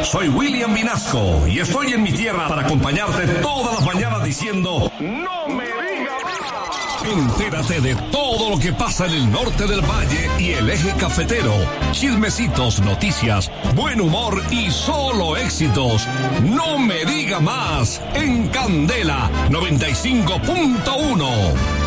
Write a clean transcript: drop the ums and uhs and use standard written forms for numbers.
Soy William Vinasco y estoy en mi tierra para acompañarte todas las mañanas diciendo ¡No me digas más! Entérate de todo lo que pasa en el norte del valle y el eje cafetero. Chismecitos, noticias, buen humor y solo éxitos. No me diga más en Candela 95.1.